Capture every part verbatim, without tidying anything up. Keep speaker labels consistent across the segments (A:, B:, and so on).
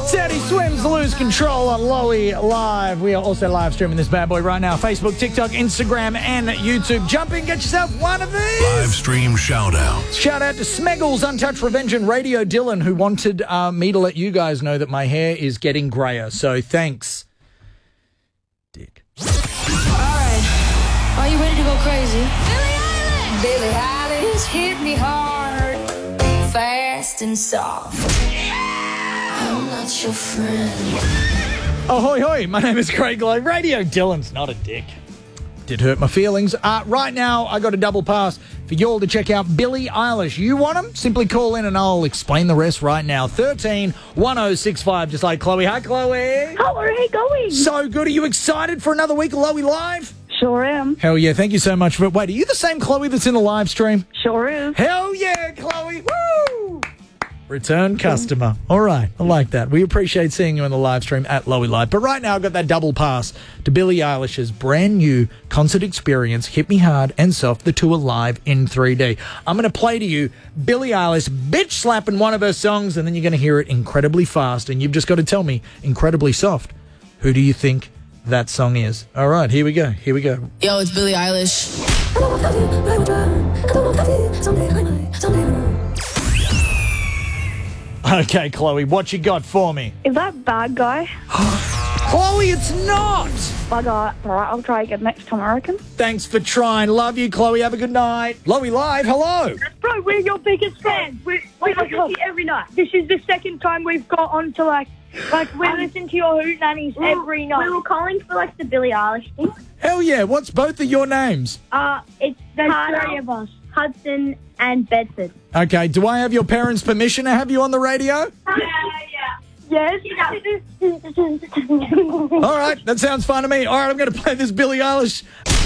A: Teddy Swims Lose Control on Lowy Live. We are also live streaming this bad boy right now. Facebook, TikTok, Instagram, and YouTube. Jump in, get yourself one of these.
B: Live stream shout outs.
A: Shout out to Smeggles, Untouched Revenge, and Radio Dylan, who wanted uh, me to let you guys know that my hair is getting grayer. So thanks, Dick.
C: All right. Are you ready to go crazy? Billie Eilish! Billie Eilish hit me hard, fast and soft. I'm not your friend.
A: Ahoy, hoy. My name is Craig Lowe. Radio Dylan's not a dick. Did hurt my feelings. Uh, right now, I got a double pass for you all to check out Billie Eilish. You want them? Simply call in and I'll explain the rest right now. thirteen one oh six five, just like Chloe. Hi, Chloe.
D: How are you going?
A: So good. Are you excited for another week of Lowy Live?
D: Sure am.
A: Hell yeah. Thank you so much for it. Wait, are you the same Chloe that's in the live stream?
D: Sure is.
A: Hell yeah, Chloe. Woo! Return customer. All right. I like that. We appreciate seeing you in the live stream at Lowy Live. But right now, I've got that double pass to Billie Eilish's brand new concert experience, Hit Me Hard and Soft, the tour live in three D. I'm going to play to you Billie Eilish bitch slapping one of her songs, and then you're going to hear it incredibly fast, and you've just got to tell me, incredibly soft, who do you think that song is? All right. Here we go. Here we go.
C: Yo, it's Billie Eilish.
A: Okay, Chloe, what you got for me?
D: Is that Bad Guy?
A: Chloe, it's not!
D: Bad Guy. All right, I'll try again next time, I reckon.
A: Thanks for trying. Love you, Chloe. Have a good night. Lowy Live, hello.
E: Bro, we're your biggest fans. We we listen to you every night. This is the second time we've got on to like, like we listen to your Hoot Nannies every night.
F: We were calling for like the Billie Eilish thing.
A: Hell yeah, what's both of your names?
F: Uh, it's
E: There's
F: Carter,
E: three of us.
F: Hudson, and Bedford.
A: Okay, do I have your parents' permission to have you on the radio?
E: Yes.
A: All right, that sounds fun to me. All right, I'm going to play this Billie Eilish.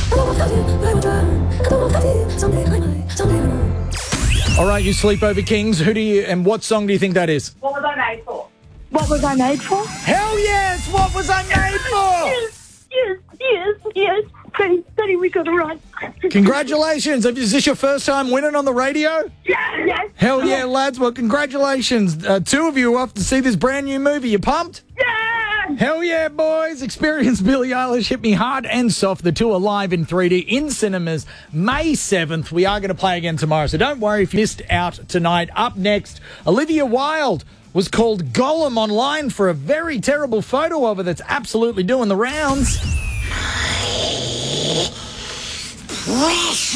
A: All right, you sleepover kings, who do you, and what song do you think that is?
E: What was I made for? What was I made for?
A: Hell yes, what was I made for?
E: Yes, yes, yes, yes. Steady, steady, we got it right.
A: Congratulations. Is this your first time winning on the radio?
E: Yes. Yes.
A: Hell yeah, lads. Well, congratulations. Uh, two of you are off to see this brand new movie. You pumped?
E: Yeah.
A: Hell yeah, boys. Experience Billie Eilish Hit Me Hard and Soft, the tour live in three D in cinemas May seventh. We are going to play again tomorrow, so don't worry if you missed out tonight. Up next, Olivia Wilde was called Gollum online for a very terrible photo of her that's absolutely doing the rounds.